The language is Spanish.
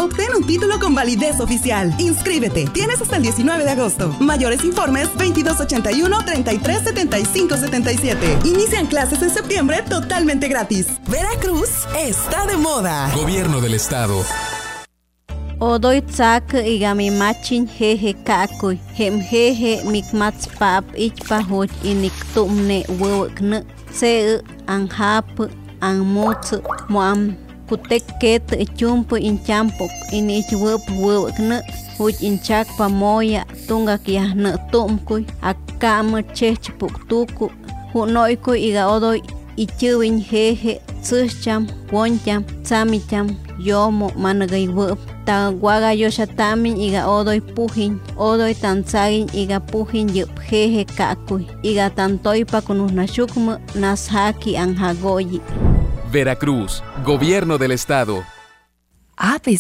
Obtén un título con validez oficial. Inscríbete. Tienes hasta el 19 de agosto. Mayores informes 2281-337577. Inician clases en septiembre totalmente gratis. Veracruz está de moda. Gobierno del Estado. Odoy tsak igami machin jeje kakuy. Hem jeje mikmats pap ichpa hoj inik tumne wewkne. Se anhap anmuts moam kutek ket chumpu inchampok inich wewkne. Huj inchak pamoya tunga kiahne tumkuy. Akam chechpuk tuku. Hunoykuy iga odoy ichuwin jeje tsucham woncham tsamicham yomo managay web. Tawaga yoshatamin iga odoy pujin, odoy tanzagin iga pujin yup jeje kakuy, iga tantoy pa kunusnashukmu nashaki anjagoyi. Veracruz, Gobierno del Estado.